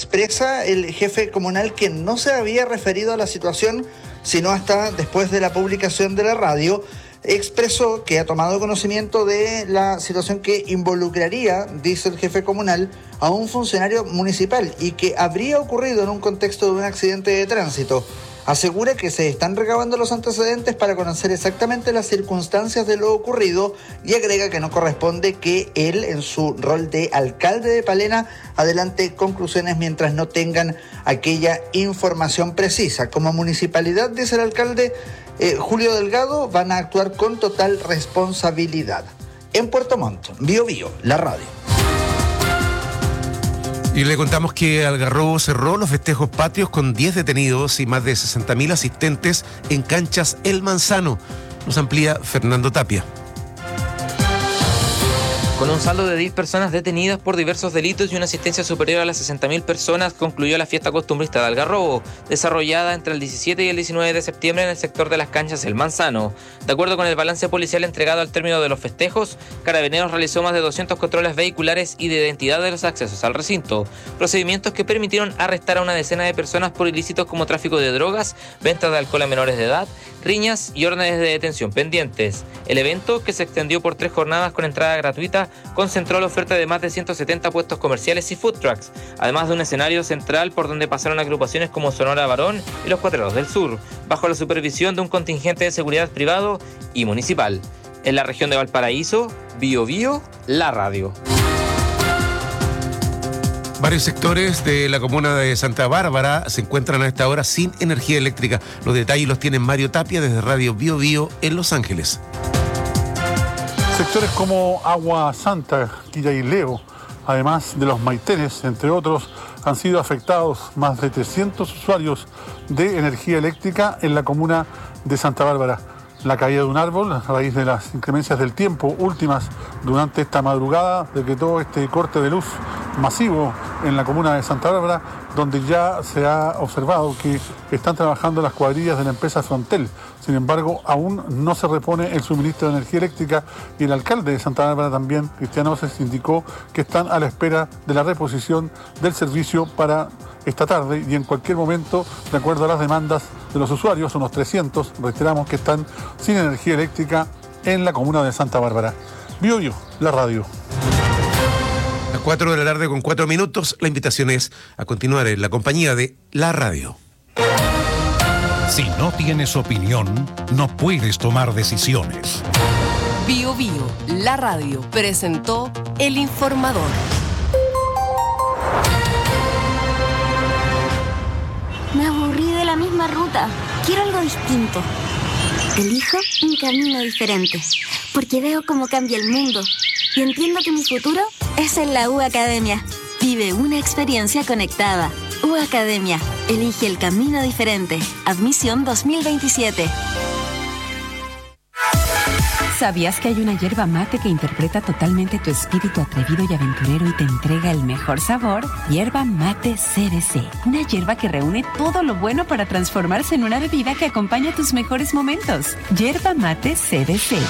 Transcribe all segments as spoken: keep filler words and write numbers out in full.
expresa el jefe comunal que no se había referido a la situación, sino hasta después de la publicación de la radio. Expresó que ha tomado conocimiento de la situación que involucraría, dice el jefe comunal, a un funcionario municipal y que habría ocurrido en un contexto de un accidente de tránsito. Asegura que se están recabando los antecedentes para conocer exactamente las circunstancias de lo ocurrido y agrega que no corresponde que él, en su rol de alcalde de Palena, adelante conclusiones mientras no tengan aquella información precisa. Como municipalidad, dice el alcalde eh, Julio Delgado, van a actuar con total responsabilidad. En Puerto Montt, Bío Bío, la radio. Y le contamos que Algarrobo cerró los festejos patrios con diez detenidos y más de sesenta mil asistentes en canchas El Manzano. Nos amplía Fernando Tapia. Con un saldo de diez personas detenidas por diversos delitos y una asistencia superior a las sesenta mil personas, concluyó la fiesta costumbrista de Algarrobo, desarrollada entre el diecisiete y el diecinueve de septiembre en el sector de las canchas El Manzano. De acuerdo con el balance policial entregado al término de los festejos, Carabineros realizó más de doscientos controles vehiculares y de identidad de los accesos al recinto, procedimientos que permitieron arrestar a una decena de personas por ilícitos como tráfico de drogas, venta de alcohol a menores de edad, riñas y órdenes de detención pendientes. El evento, que se extendió por tres jornadas con entrada gratuita, concentró la oferta de más de ciento setenta puestos comerciales y food trucks, además de un escenario central por donde pasaron agrupaciones como Sonora Varón y los Cuatreros del Sur, bajo la supervisión de un contingente de seguridad privado y municipal. En la región de Valparaíso, Bío Bío, la radio. Varios sectores de la comuna de Santa Bárbara se encuentran a esta hora sin energía eléctrica. Los detalles los tiene Mario Tapia desde Radio Bío Bío en Los Ángeles. Sectores como Agua Santa, Quilla y Leo, además de los Maitenes, entre otros, han sido afectados más de trescientos usuarios de energía eléctrica en la comuna de Santa Bárbara. La caída de un árbol a raíz de las inclemencias del tiempo últimas durante esta madrugada decretó este corte de luz masivo en la comuna de Santa Bárbara, donde ya se ha observado que están trabajando las cuadrillas de la empresa Frontel. Sin embargo, aún no se repone el suministro de energía eléctrica y el alcalde de Santa Bárbara también, Cristian Oces, indicó que están a la espera de la reposición del servicio para esta tarde y en cualquier momento, de acuerdo a las demandas de los usuarios, unos trescientos, reiteramos que están sin energía eléctrica en la comuna de Santa Bárbara. Bío Bío, la radio. Las cuatro de la tarde con cuatro minutos, la invitación es a continuar en la compañía de la radio. Si no tienes opinión, no puedes tomar decisiones. Bío Bío, la radio, presentó El Informador. Me aburrí de la misma ruta. Quiero algo distinto. Elijo un camino diferente, porque veo cómo cambia el mundo y entiendo que mi futuro es en la U Academia. Vive una experiencia conectada. U Academia. Elige el camino diferente. Admisión dos mil veintisiete. ¿Sabías que hay una yerba mate que interpreta totalmente tu espíritu atrevido y aventurero y te entrega el mejor sabor? Yerba Mate C B C. Una yerba que reúne todo lo bueno para transformarse en una bebida que acompaña tus mejores momentos. Yerba Mate C B C.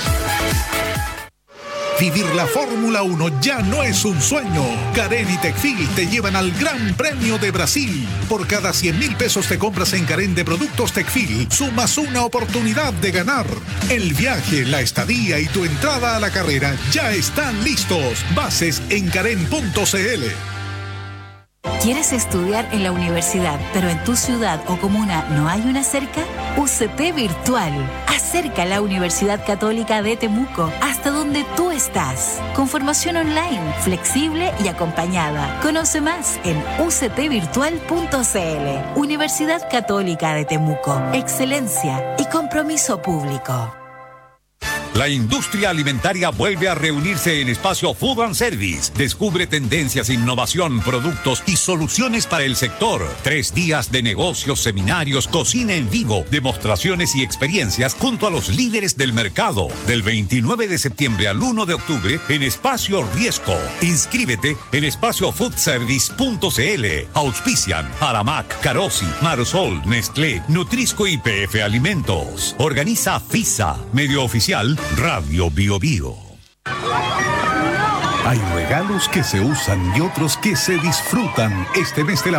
Vivir la Fórmula uno ya no es un sueño. Carén y Tecfil te llevan al Gran Premio de Brasil. Por cada cien mil pesos de compras en Carén de productos Tecfil, sumas una oportunidad de ganar. El viaje, la estadía y tu entrada a la carrera ya están listos. Bases en carén punto c l. ¿Quieres estudiar en la universidad, pero en tu ciudad o comuna no hay una cerca? U C T Virtual. Acerca a la Universidad Católica de Temuco hasta donde tú estás. Con formación online, flexible y acompañada. Conoce más en u c t virtual punto c l. Universidad Católica de Temuco. Excelencia y compromiso público. La industria alimentaria vuelve a reunirse en Espacio Food and Service. Descubre tendencias, innovación, productos y soluciones para el sector. Tres días de negocios, seminarios, cocina en vivo, demostraciones y experiencias junto a los líderes del mercado. Del veintinueve de septiembre al uno de octubre en Espacio Riesco. Inscríbete en espacio food service punto c l. Auspician Aramac, Carosi, Marosol, Nestlé, Nutrisco y P F Alimentos. Organiza FISA, medio oficial Radio Bío Bío. Hay regalos que se usan y otros que se disfrutan este mes de la